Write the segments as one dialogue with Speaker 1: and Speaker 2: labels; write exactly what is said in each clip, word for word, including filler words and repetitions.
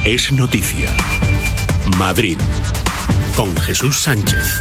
Speaker 1: es noticia. Madrid, con Jesús Sánchez.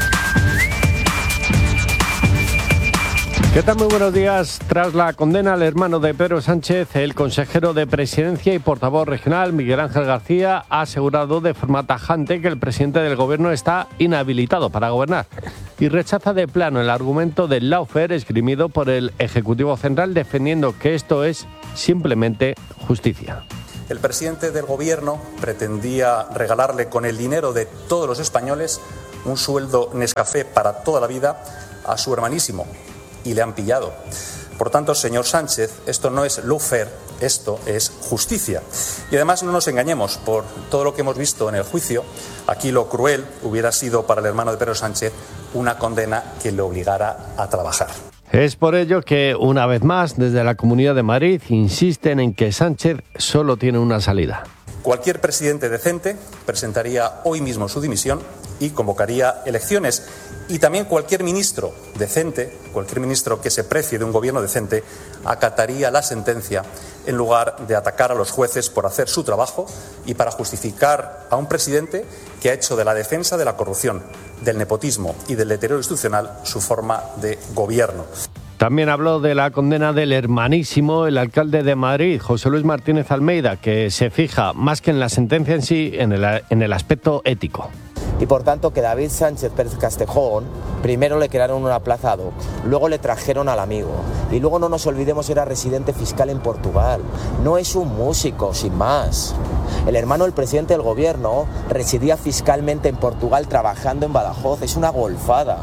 Speaker 2: ¿Qué tal? Muy buenos días. Tras la condena al hermano de Pedro Sánchez, el consejero de Presidencia y portavoz regional, Miguel Ángel García, ha asegurado de forma tajante que el presidente del gobierno está inhabilitado para gobernar y rechaza de plano el argumento del lawfare esgrimido por el Ejecutivo Central, defendiendo que esto es simplemente justicia.
Speaker 3: El presidente del gobierno pretendía regalarle con el dinero de todos los españoles un sueldo Nescafé para toda la vida a su hermanísimo. Y le han pillado. Por tanto, señor Sánchez, esto no es lawfare, esto es justicia. Y además no nos engañemos, por todo lo que hemos visto en el juicio, aquí lo cruel hubiera sido para el hermano de Pedro Sánchez una condena que le obligara a trabajar.
Speaker 2: Es por ello que, una vez más, desde la Comunidad de Madrid insisten en que Sánchez solo tiene una salida.
Speaker 3: Cualquier presidente decente presentaría hoy mismo su dimisión y convocaría elecciones. Y también cualquier ministro decente, cualquier ministro que se precie de un gobierno decente, acataría la sentencia en lugar de atacar a los jueces por hacer su trabajo y para justificar a un presidente que ha hecho de la defensa de la corrupción, del nepotismo y del deterioro institucional su forma de gobierno.
Speaker 2: También habló de la condena del hermanísimo, el alcalde de Madrid, José Luis Martínez Almeida, que se fija más que en la sentencia en sí, en el, en el aspecto ético.
Speaker 4: Y por tanto que David Sánchez Pérez Castejón primero le crearon una plaza ad hoc, luego le trajeron al amigo y luego no nos olvidemos era residente fiscal en Portugal. No es un músico, sin más. El hermano del presidente del gobierno residía fiscalmente en Portugal trabajando en Badajoz. Es una golfada.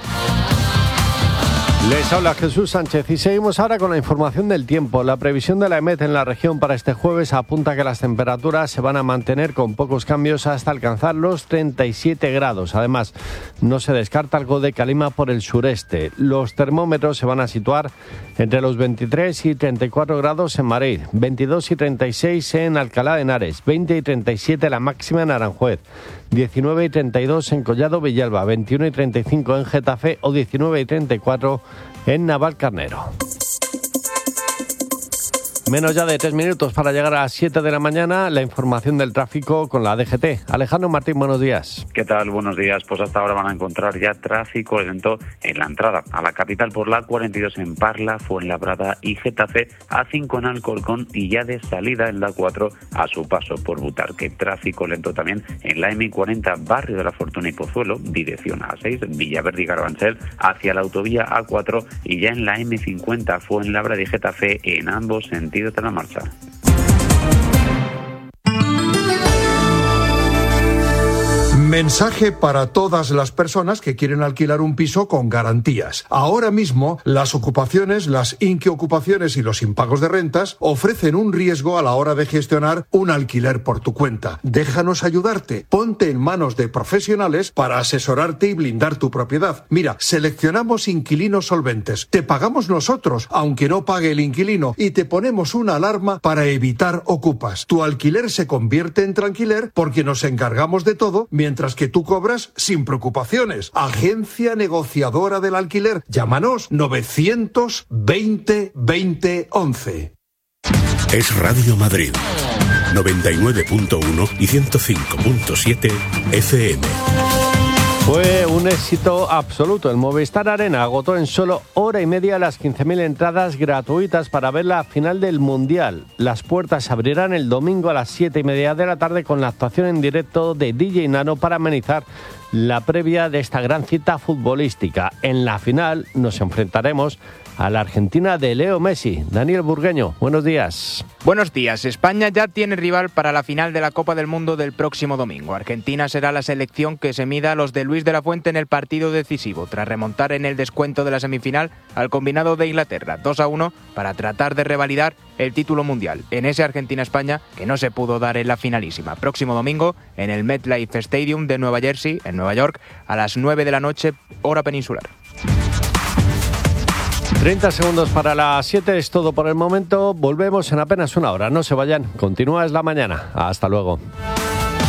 Speaker 2: Les habla Jesús Sánchez y seguimos ahora con la información del tiempo. La previsión de la EMET en la región para este jueves apunta que las temperaturas se van a mantener con pocos cambios hasta alcanzar los treinta y siete grados. Además, no se descarta algo de calima por el sureste. Los termómetros se van a situar entre los veintitrés y treinta y cuatro grados en Madrid, veintidós y treinta y seis en Alcalá de Henares, veinte y treinta y siete la máxima en Aranjuez, diecinueve y treinta y dos en Collado Villalba, veintiuno y treinta y cinco en Getafe o diecinueve y treinta y cuatro en Navalcarnero. Menos ya de tres minutos para llegar a las siete de la mañana, la información del tráfico con la D G T. Alejandro Martín, buenos días.
Speaker 5: ¿Qué tal? Buenos días. Pues hasta ahora van a encontrar ya tráfico lento en la entrada a la capital por la cuarenta y dos en Parla, Fuenlabrada y Getafe, A cinco en Alcorcón y ya de salida en la cuatro a su paso por Butarque. Tráfico lento también en la eme cuarenta, Barrio de la Fortuna y Pozuelo, dirección A seis, Villaverde y Carabanchel, hacia la autovía A cuatro y ya en la eme cincuenta, Fuenlabrada y Getafe en ambos sentidos de la marcha.
Speaker 6: Mensaje para todas las personas que quieren alquilar un piso con garantías. Ahora mismo, las ocupaciones, las inquiocupaciones y los impagos de rentas ofrecen un riesgo a la hora de gestionar un alquiler por tu cuenta. Déjanos ayudarte. Ponte en manos de profesionales para asesorarte y blindar tu propiedad. Mira, seleccionamos inquilinos solventes. Te pagamos nosotros, aunque no pague el inquilino, y te ponemos una alarma para evitar ocupas. Tu alquiler se convierte en tranquiler porque nos encargamos de todo mientras que tú cobras sin preocupaciones. Agencia negociadora del alquiler. Llámanos novecientos veinte veinte once.
Speaker 1: Es Radio Madrid, noventa y nueve punto uno y ciento cinco punto siete F M.
Speaker 2: Fue un éxito absoluto. El Movistar Arena agotó en solo hora y media las quince mil entradas gratuitas para ver la final del Mundial. Las puertas se abrirán el domingo a las siete y media de la tarde con la actuación en directo de D J Nano para amenizar la previa de esta gran cita futbolística. En la final nos enfrentaremos a la Argentina de Leo Messi. Daniel Burgueño, buenos días.
Speaker 7: Buenos días. España ya tiene rival para la final de la Copa del Mundo del próximo domingo. Argentina será la selección que se mida a los de Luis de la Fuente en el partido decisivo, tras remontar en el descuento de la semifinal al combinado de Inglaterra, dos a uno, para tratar de revalidar el título mundial en ese Argentina-España que no se pudo dar en la finalísima. Próximo domingo en el MetLife Stadium de Nueva Jersey, en Nueva York, a las nueve de la noche, hora peninsular.
Speaker 2: treinta segundos para las siete es todo por el momento. Volvemos en apenas una hora. No se vayan. Continúa Es la Mañana. Hasta luego.